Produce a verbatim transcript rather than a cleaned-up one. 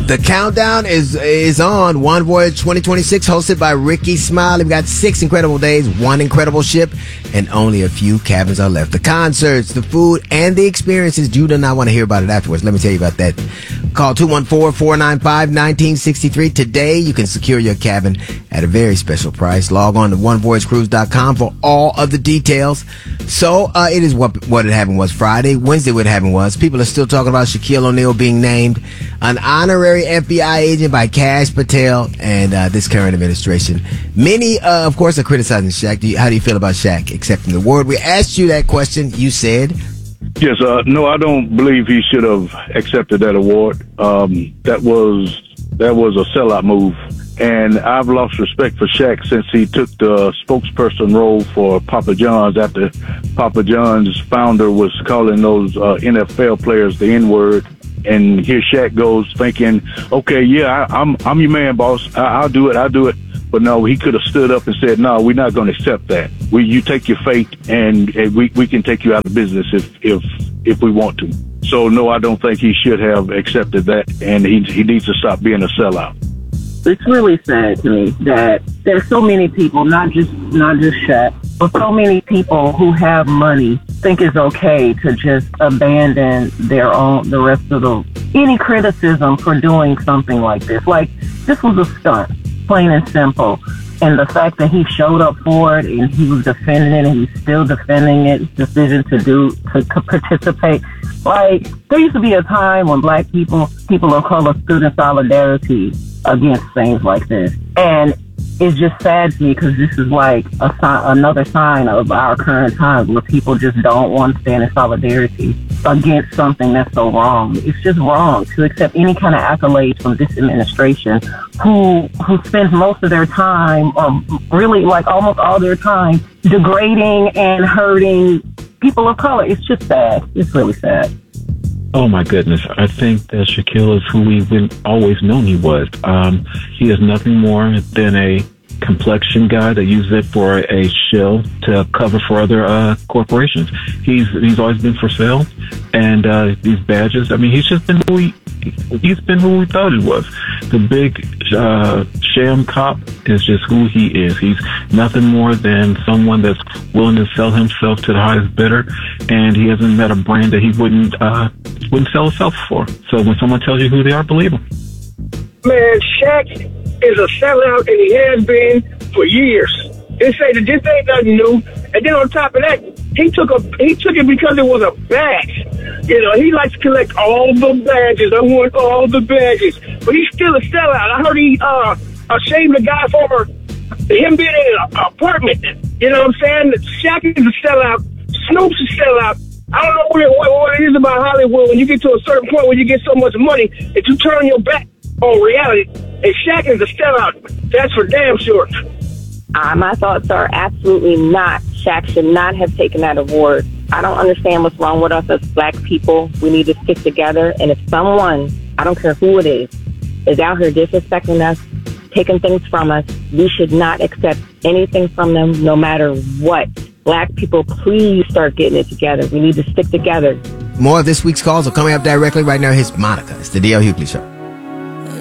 The countdown is is on. One Voyage twenty twenty-six, hosted by Ricky Smiley. We got six incredible days, one incredible ship, and only a few cabins are left. The concerts, the food, and the experiences. You do not want to hear about it afterwards. Let me tell you about that. Call two one four, four nine five, one nine six three. Today, you can secure your cabin at a very special price. Log on to one voyage cruise dot com for all of the details. So, uh, it is what what had happened was Friday. Wednesday, what happened was people are still talking about Shaquille O'Neal being named an honorary F B I agent by Kash Patel and uh, this current administration. Many, uh, of course, are criticizing Shaq. Do you, how do you feel about Shaq accepting the award? We asked you that question. You said... Yes, uh, no, I don't believe he should have accepted that award. Um, that was that was a sellout move. And I've lost respect for Shaq since he took the spokesperson role for Papa John's after Papa John's founder was calling those uh, N F L players the N-word. And here Shaq goes thinking, okay, yeah, I, I'm I'm your man, boss. I, I'll do it. I'll do it. But no, he could have stood up and said, no, we're not going to accept that. We, you take your fate, and, and we, we can take you out of business if, if, if we want to. So, no, I don't think he should have accepted that, and he, he needs to stop being a sellout. It's really sad to me that there's so many people, not just not just Shaq, but so many people who have money think it's okay to just abandon their own, the rest of the, any criticism for doing something like this. Like, this was a stunt. Plain and simple. And the fact that he showed up for it and he was defending it and he's still defending it, his decision to do, to, to participate. Like, there used to be a time when black people, people of color stood in solidarity against things like this. And it's just sad to me because this is like a sign, another sign of our current times where people just don't want to stand in solidarity against something that's so wrong. It's just wrong to accept any kind of accolades from this administration who who spends most of their time, or really like almost all their time, degrading and hurting people of color. It's just sad. It's really sad. Oh, my goodness. I think that Shaquille is who we've been, always known he was. Um, he is nothing more than a complexion guy that uses it for a shill to cover for other uh, corporations. He's he's always been for sale. And uh, these badges, I mean, he's just been who he, he's been who we thought he was. The big uh, sham cop is just who he is. He's nothing more than someone that's willing to sell himself to the highest bidder, and he hasn't met a brand that he wouldn't uh, wouldn't sell himself for. So when someone tells you who they are, believe them. Man, Shaq is a sellout, and he has been for years. They say that this ain't nothing new. And then on top of that, he took a he took it because it was a badge. You know, he likes to collect all the badges. I want all the badges. But he's still a sellout. I heard he uh ashamed the guy for him being in an apartment. You know what I'm saying? Shaq is a sellout. Snoop's a sellout. I don't know what it, what, what it is about Hollywood when you get to a certain point where you get so much money that you turn your back on reality. And Shaq is a sellout. That's for damn sure. Uh, my thoughts are absolutely not. Shaq should not have taken that award. I don't understand what's wrong with us as black people. We need to stick together. And if someone, I don't care who it is, is out here disrespecting us, taking things from us, we should not accept anything from them, no matter what. Black people, please start getting it together. We need to stick together. More of this week's calls are coming up directly right now. Here's Monica. It's the D L Hughley Show.